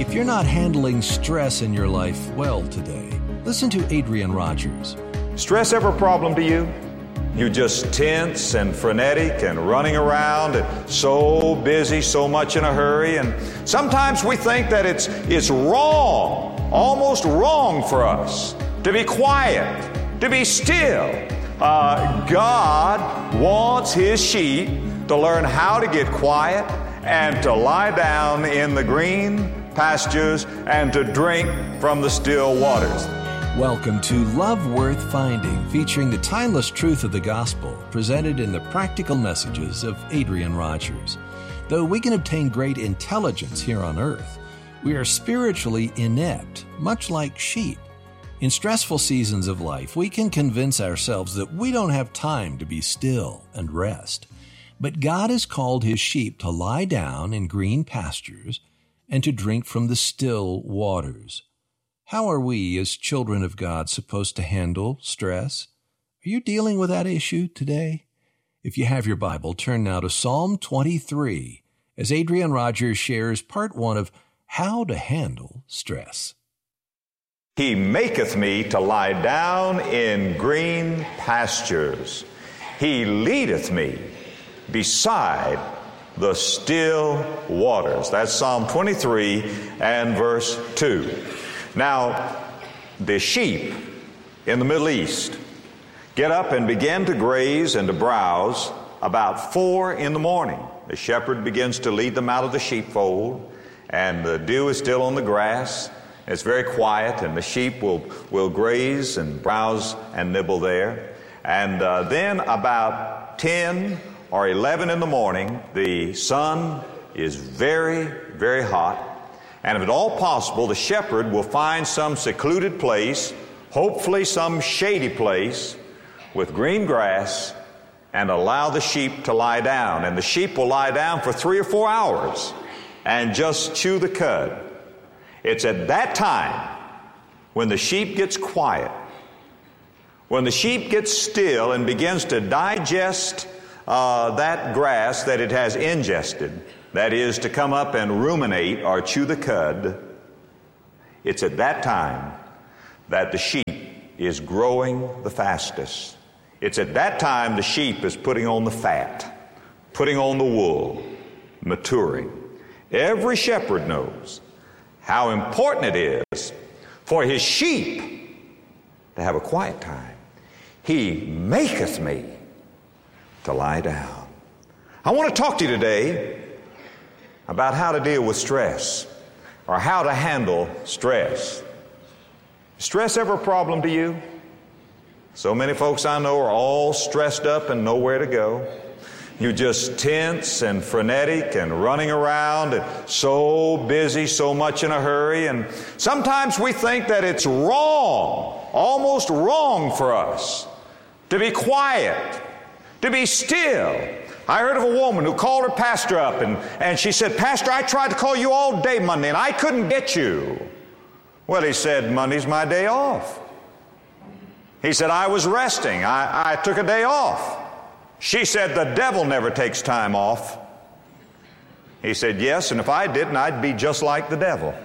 If you're not handling stress in your life well today, listen to Adrian Rogers. Stress ever a problem to you? You're just tense and frenetic and running around and so busy, so much in a hurry. And sometimes we think that it's wrong, almost wrong for us to be quiet, to be still. God wants His sheep to learn how to get quiet and to lie down in the green pastures and to drink from the still waters. Welcome to Love Worth Finding, featuring the timeless truth of the gospel presented in the practical messages of Adrian Rogers. Though we can obtain great intelligence here on earth, we are spiritually inept, much like sheep. In stressful seasons of life, we can convince ourselves that we don't have time to be still and rest. But God has called His sheep to lie down in green pastures and to drink from the still waters. How are we as children of God supposed to handle stress? Are you dealing with that issue today? If you have your Bible, turn now to Psalm 23 as Adrian Rogers shares part 1 of How to Handle Stress. He maketh me to lie down in green pastures. He leadeth me beside the still waters. That's Psalm 23 and verse 2. Now, the sheep in the Middle East get up and begin to graze and to browse about 4 in the morning. The shepherd begins to lead them out of the sheepfold, and the dew is still on the grass. It's very quiet, and the sheep will graze and browse and nibble there. And then about 10 or 11 in the morning, the sun is very, very hot. And if at all possible, the shepherd will find some secluded place, hopefully some shady place with green grass, and allow the sheep to lie down. And the sheep will lie down for 3 or 4 hours and just chew the cud. It's at that time when the sheep gets quiet, when the sheep gets still and begins to digest that grass that it has ingested, that is, to come up and ruminate or chew the cud. It's at that time that the sheep is growing the fastest. It's at that time the sheep is putting on the fat, putting on the wool, maturing. Every shepherd knows how important it is for his sheep to have a quiet time. He maketh me to lie down. I want to talk to you today about how to deal with stress, or how to handle stress. Stress ever a problem to you? So many folks I know are all stressed up and nowhere to go. You're just tense and frenetic and running around and so busy, so much in a hurry. And sometimes we think that it's wrong, almost wrong for us to be quiet, to be still. I heard of a woman who called her pastor up and she said, "Pastor, I tried to call you all day Monday and I couldn't get you." Well, he said, "Monday's my day off." He said, "I was resting. I took a day off." She said, "The devil never takes time off." He said, "Yes, and if I didn't, I'd be just like the devil."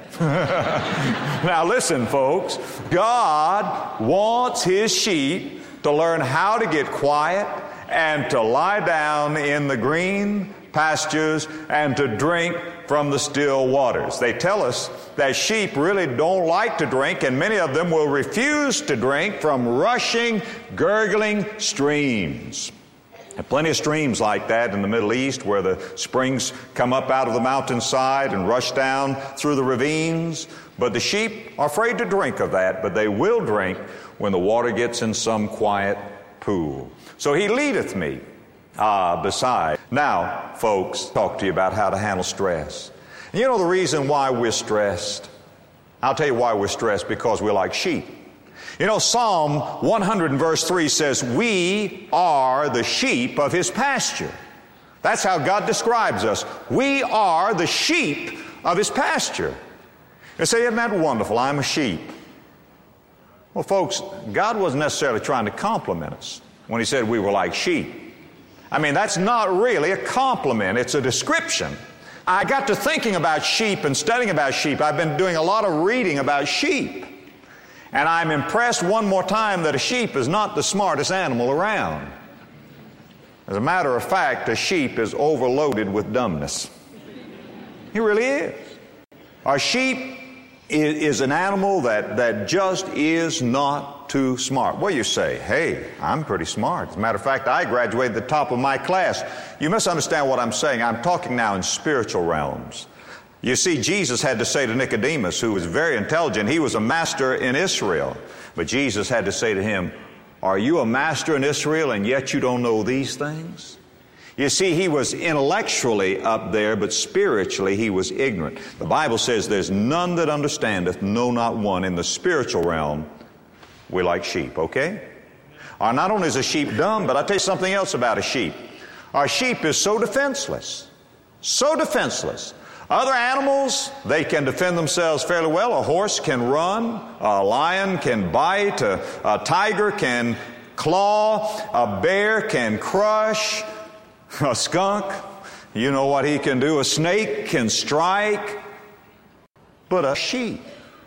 Now listen, folks, God wants His sheep to learn how to get quiet and to lie down in the green pastures and to drink from the still waters. They tell us that sheep really don't like to drink, and many of them will refuse to drink from rushing, gurgling streams. And plenty of streams like that in the Middle East, where the springs come up out of the mountainside and rush down through the ravines. But the sheep are afraid to drink of that, but they will drink when the water gets in some quiet pool. So He leadeth me beside. Now, folks, talk to you about how to handle stress. And you know the reason why we're stressed? I'll tell you why we're stressed, because we're like sheep. You know, Psalm 100 and verse 3 says, "We are the sheep of His pasture." That's how God describes us. We are the sheep of His pasture. They say, "Isn't that wonderful? I'm a sheep." Well, folks, God wasn't necessarily trying to compliment us when He said we were like sheep. I mean, that's not really a compliment. It's a description. I got to thinking about sheep and studying about sheep. I've been doing a lot of reading about sheep. And I'm impressed one more time that a sheep is not the smartest animal around. As a matter of fact, a sheep is overloaded with dumbness. He really is. A sheep is an animal that just is not too smart. Well, you say, hey, I'm pretty smart. As a matter of fact, I graduated at the top of my class. You misunderstand what I'm saying. I'm talking now in spiritual realms. You see, Jesus had to say to Nicodemus, who was very intelligent, he was a master in Israel. But Jesus had to say to him, are you a master in Israel and yet you don't know these things? You see, he was intellectually up there, but spiritually he was ignorant. The Bible says there's none that understandeth, no, not one. In the spiritual realm, we're like sheep, okay? Not only is a sheep dumb, but I'll tell you something else about a sheep. Our sheep is so defenseless. So defenseless. Other animals, they can defend themselves fairly well. A horse can run. A lion can bite. A tiger can claw. A bear can crush. A skunk, you know what he can do. A snake can strike. But a sheep,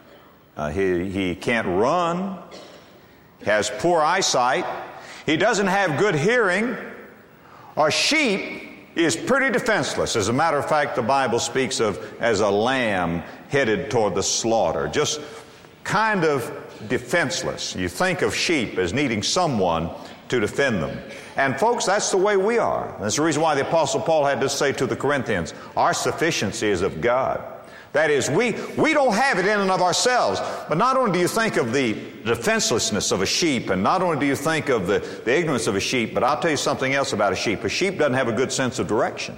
he can't run. Has poor eyesight. He doesn't have good hearing. A sheep is pretty defenseless. As a matter of fact, the Bible speaks of as a lamb headed toward the slaughter. Just kind of defenseless. You think of sheep as needing someone to defend them. And folks, that's the way we are. That's the reason why the Apostle Paul had to say to the Corinthians, our sufficiency is of God. That is, we don't have it in and of ourselves. But not only do you think of the defenselessness of a sheep, and not only do you think of the ignorance of a sheep, but I'll tell you something else about a sheep. A sheep doesn't have a good sense of direction.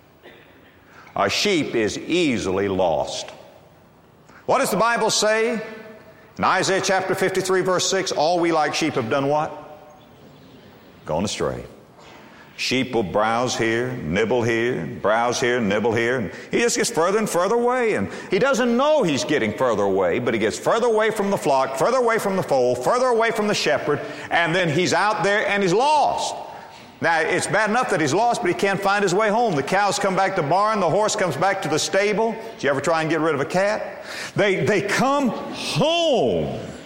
A sheep is easily lost. What does the Bible say? In Isaiah chapter 53, verse 6, all we like sheep have done what? Gone astray. Sheep will browse here, nibble here, browse here, nibble here. And he just gets further and further away. And he doesn't know he's getting further away, but he gets further away from the flock, further away from the fold, further away from the shepherd, and then he's out there and he's lost. Now, it's bad enough that he's lost, but he can't find his way home. The cows come back to the barn, the horse comes back to the stable. Did you ever try and get rid of a cat? They come home.